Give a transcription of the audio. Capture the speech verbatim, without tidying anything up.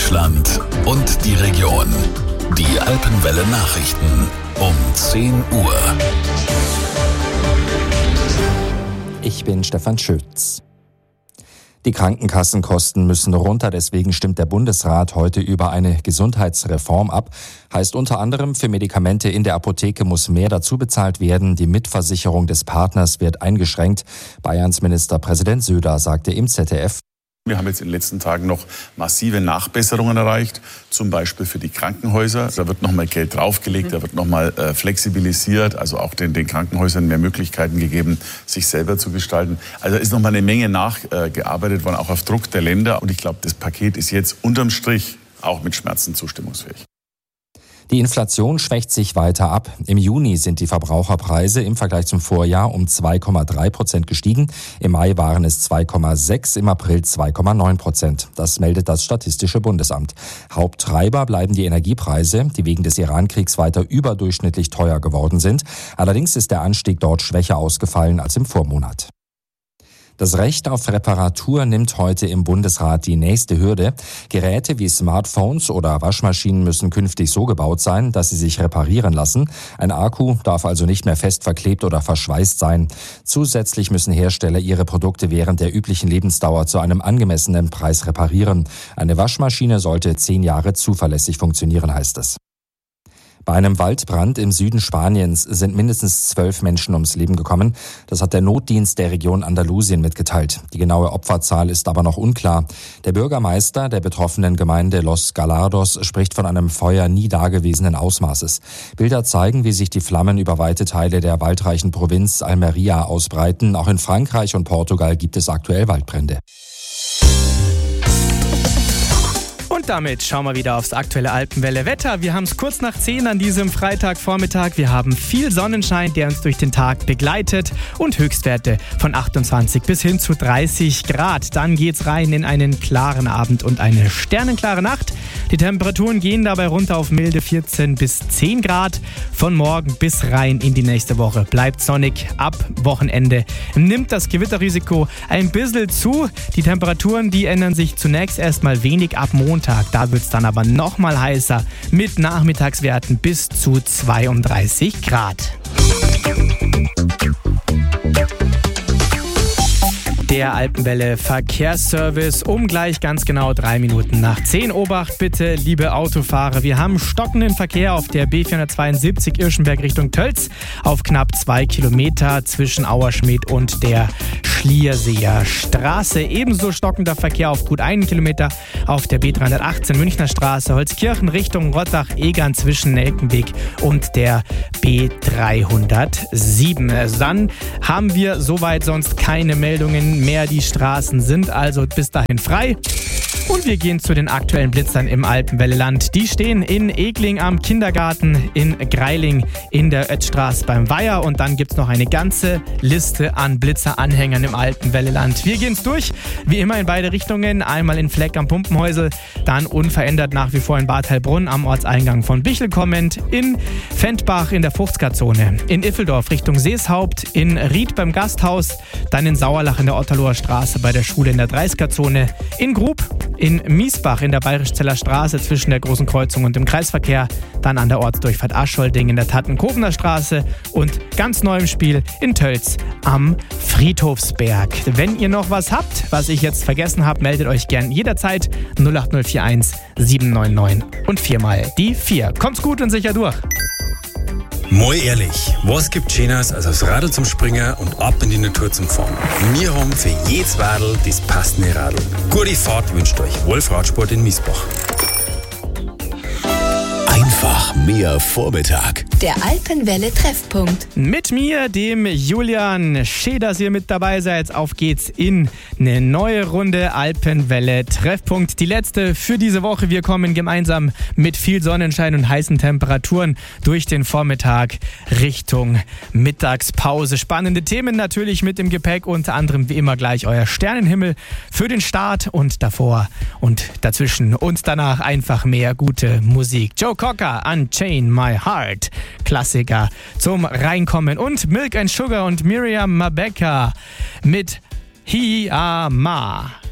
Deutschland und die Region. Die Alpenwelle Nachrichten um zehn Uhr. Ich bin Stefan Schütz. Die Krankenkassenkosten müssen runter, deswegen stimmt der Bundesrat heute über eine Gesundheitsreform ab. Heißt unter anderem, für Medikamente in der Apotheke muss mehr dazu bezahlt werden, die Mitversicherung des Partners wird eingeschränkt. Bayerns Ministerpräsident Söder sagte im Z D F: Wir haben jetzt in den letzten Tagen noch massive Nachbesserungen erreicht, zum Beispiel für die Krankenhäuser. Da wird nochmal Geld draufgelegt, da wird nochmal äh, flexibilisiert, also auch den, den Krankenhäusern mehr Möglichkeiten gegeben, sich selber zu gestalten. Also ist nochmal eine Menge nachgearbeitet äh, worden, auch auf Druck der Länder. Und ich glaube, das Paket ist jetzt unterm Strich auch mit Schmerzen zustimmungsfähig. Die Inflation schwächt sich weiter ab. Im Juni sind die Verbraucherpreise im Vergleich zum Vorjahr um zwei Komma drei Prozent gestiegen. Im Mai waren es zwei Komma sechs, im April zwei Komma neun Prozent. Das meldet das Statistische Bundesamt. Haupttreiber bleiben die Energiepreise, die wegen des Iran-Kriegs weiter überdurchschnittlich teuer geworden sind. Allerdings ist der Anstieg dort schwächer ausgefallen als im Vormonat. Das Recht auf Reparatur nimmt heute im Bundesrat die nächste Hürde. Geräte wie Smartphones oder Waschmaschinen müssen künftig so gebaut sein, dass sie sich reparieren lassen. Ein Akku darf also nicht mehr fest verklebt oder verschweißt sein. Zusätzlich müssen Hersteller ihre Produkte während der üblichen Lebensdauer zu einem angemessenen Preis reparieren. Eine Waschmaschine sollte zehn Jahre zuverlässig funktionieren, heißt es. Bei einem Waldbrand im Süden Spaniens sind mindestens zwölf Menschen ums Leben gekommen. Das hat der Notdienst der Region Andalusien mitgeteilt. Die genaue Opferzahl ist aber noch unklar. Der Bürgermeister der betroffenen Gemeinde Los Gallardos spricht von einem Feuer nie dagewesenen Ausmaßes. Bilder zeigen, wie sich die Flammen über weite Teile der waldreichen Provinz Almería ausbreiten. Auch in Frankreich und Portugal gibt es aktuell Waldbrände. Und damit schauen wir wieder aufs aktuelle Alpenwelle-Wetter. Wir haben es kurz nach zehn an diesem Freitagvormittag. Wir haben viel Sonnenschein, der uns durch den Tag begleitet und Höchstwerte von achtundzwanzig bis hin zu dreißig Grad. Dann geht's rein in einen klaren Abend und eine sternenklare Nacht. Die Temperaturen gehen dabei runter auf milde vierzehn bis zehn Grad. Von morgen bis rein in die nächste Woche bleibt sonnig. Ab Wochenende nimmt das Gewitterrisiko ein bisschen zu. Die Temperaturen, die ändern sich zunächst erstmal wenig ab Montag. Da wird es dann aber noch mal heißer mit Nachmittagswerten bis zu zweiunddreißig Grad. Der Alpenwelle Verkehrsservice um gleich ganz genau drei Minuten nach zehn. Obacht bitte, liebe Autofahrer. Wir haben stockenden Verkehr auf der B vierhundertzweiundsiebzig Irschenberg Richtung Tölz auf knapp zwei Kilometer zwischen Auerschmied und der Schlierseer Straße. Ebenso stockender Verkehr auf gut einen Kilometer auf der B dreihundertachtzehn Münchner Straße Holzkirchen Richtung Rottach-Egern zwischen Nelkenweg und der B dreihundertsieben. Dann haben wir soweit sonst keine Meldungen mehr. Die Straßen sind also bis dahin frei. Und wir gehen zu den aktuellen Blitzern im Alpenwelleland. Die stehen in Egling am Kindergarten, in Greiling in der Oettstraße beim Weiher. Und dann gibt es noch eine ganze Liste an Blitzeranhängern im Alpenwelleland. Wir gehen es durch, wie immer in beide Richtungen. Einmal in Fleck am Pumpenhäusel, dann unverändert nach wie vor in Bad Heilbrunn am Ortseingang von Bichl kommend, in Fendbach in der Fuchsgart-Zone, in Iffeldorf Richtung Seeshaupt, in Ried beim Gasthaus, dann in Sauerlach in der Otterloher Straße bei der Schule in der dreißiger-Zone, in Grub, in Miesbach in der Bayerischzeller Straße zwischen der Großen Kreuzung und dem Kreisverkehr, dann an der Ortsdurchfahrt Aschholding in der Tattenkovener Straße und ganz neu im Spiel in Tölz am Friedhofsberg. Wenn ihr noch was habt, was ich jetzt vergessen habe, meldet euch gern jederzeit null acht null vier eins sieben neun neun und viermal die vier. Kommt's gut und sicher durch. Mal ehrlich, was gibt Schöneres als aufs Radl zum Springen und ab in die Natur zum Fahren? Wir haben für jedes Radl das passende Radl. Gute Fahrt wünscht euch Wolf Radsport in Miesbach. Einfach mehr Vormittag. Der Alpenwelle-Treffpunkt. Mit mir, dem Julian. Schön, dass ihr mit dabei seid. Auf geht's in eine neue Runde Alpenwelle-Treffpunkt. Die letzte für diese Woche. Wir kommen gemeinsam mit viel Sonnenschein und heißen Temperaturen durch den Vormittag Richtung Mittagspause. Spannende Themen natürlich mit im Gepäck. Unter anderem wie immer gleich euer Sternenhimmel für den Start und davor und dazwischen und danach einfach mehr gute Musik. Joe Cocker, Unchain My Heart. Klassiker zum Reinkommen. Und Milk and Sugar und Miriam Mabeka mit Hi-A-Ma.